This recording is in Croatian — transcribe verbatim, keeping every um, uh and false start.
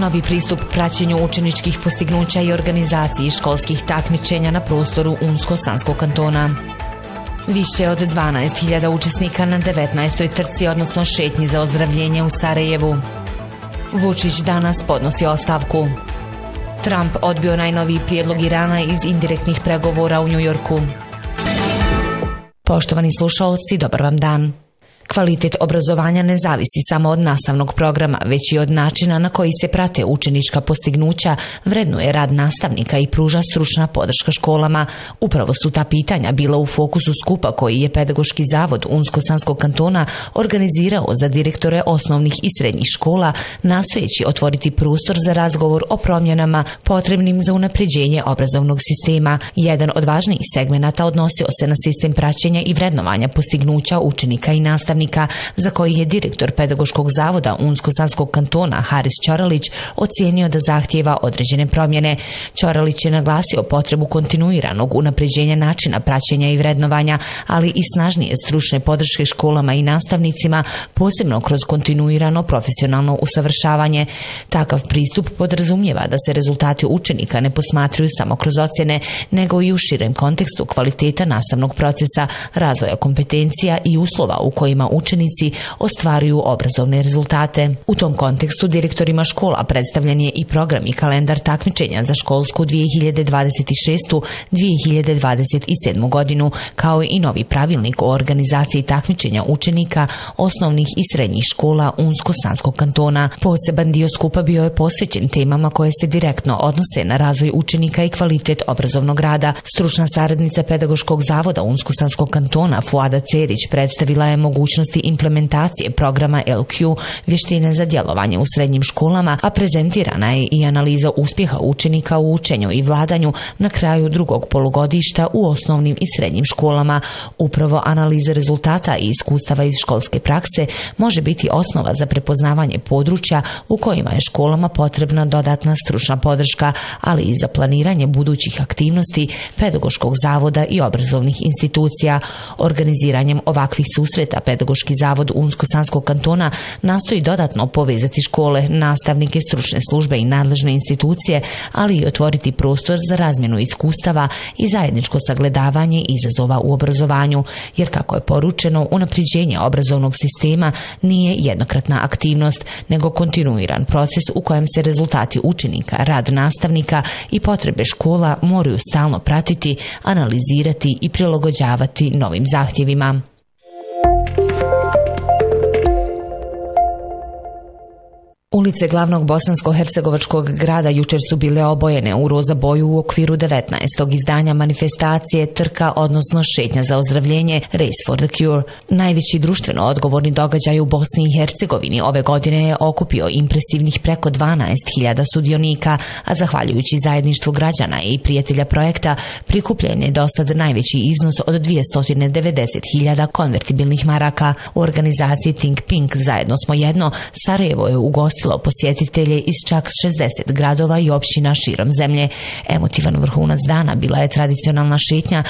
Novi pristup praćenju učeničkih postignuća i organizaciji školskih takmičenja na prostoru Unsko-Sanskog kantona. Više od dvanaest hiljada učesnika na devetnaestoj trci, odnosno šetnji za ozdravljenje u Sarajevu. Vučić danas podnosi ostavku. Trump odbio najnoviji prijedlog Irana iz indirektnih pregovora u Njujorku. Poštovani slušalci, dobar vam dan. Kvalitet obrazovanja ne zavisi samo od nastavnog programa, već i od načina na koji se prate učenička postignuća, vrednuje rad nastavnika i pruža stručna podrška školama. Upravo su ta pitanja bila u fokusu skupa koji je Pedagoški zavod Unsko-Sanskog kantona organizirao za direktore osnovnih i srednjih škola, nastojeći otvoriti prostor za razgovor o promjenama potrebnim za unapređenje obrazovnog sistema. Jedan od važnijih segmenata odnosio se na sistem praćenja i vrednovanja postignuća učenika i nastavnika, za koji je direktor Pedagoškog zavoda Unsko-Sanskog kantona Haris Ćoralić ocijenio da zahtijeva određene promjene. Ćoralić je naglasio potrebu kontinuiranog unapređenja načina praćenja i vrednovanja, ali i snažnije stručne podrške školama i nastavnicima, posebno kroz kontinuirano profesionalno usavršavanje. Takav pristup podrazumijeva da se rezultati učenika ne posmatruju samo kroz ocjene, nego i u širem kontekstu kvaliteta nastavnog procesa, razvoja kompetencija i uslova u kojima učenici ostvaruju obrazovne rezultate. U tom kontekstu direktorima škola predstavljen je i program i kalendar takmičenja za školsku dvije hiljade dvadeset šeste - dvije hiljade dvadeset sedme godinu, kao i novi pravilnik o organizaciji takmičenja učenika osnovnih i srednjih škola Unsko-Sanskog kantona. Poseban dio skupa bio je posvećen temama koje se direktno odnose na razvoj učenika i kvalitet obrazovnog rada. Stručna saradnica Pedagoškog zavoda Unsko-Sanskog kantona Fuada Cerić predstavila je mogućnosti implementacije programa L Q, vještine za djelovanje u srednjim školama, a prezentirana je i analiza uspjeha učenika u učenju i vladanju na kraju drugog polugodišta u osnovnim i srednjim školama. Upravo analiza rezultata i iskustava iz školske prakse može biti osnova za prepoznavanje područja u kojima je školama potrebna dodatna stručna podrška, ali i za planiranje budućih aktivnosti Pedagoškog zavoda i obrazovnih institucija. Organiziranjem ovakvih susreta Pedagoški zavod Unsko-Sanskog kantona nastoji dodatno povezati škole, nastavnike, stručne službe i nadležne institucije, ali i otvoriti prostor za razmjenu iskustava i zajedničko sagledavanje izazova u obrazovanju, jer kako je poručeno, unapređenje obrazovnog sistema nije jednokratna aktivnost, nego kontinuiran proces u kojem se rezultati učenika, rad nastavnika i potrebe škola moraju stalno pratiti, analizirati i prilagođavati novim zahtjevima. Ulice glavnog bosansko-hercegovačkog grada jučer su bile obojene u roza boju u okviru devetnaestog izdanja manifestacije Trka, odnosno šetnja za ozdravljenje Race for the Cure. Najveći društveno odgovorni događaj u Bosni i Hercegovini ove godine je okupio impresivnih preko dvanaest hiljada sudionika, a zahvaljujući zajedništvu građana i prijatelja projekta prikupljen je dosad najveći iznos od dvjesto devedeset hiljada konvertibilnih maraka. U organizaciji Think Pink Zajedno smo jedno, Sarajevo je ugostilo posjetitelje iz čak šezdeset gradova i općina širom zemlje. Emotivan vrhunac dana bila je tradicionalna šetnja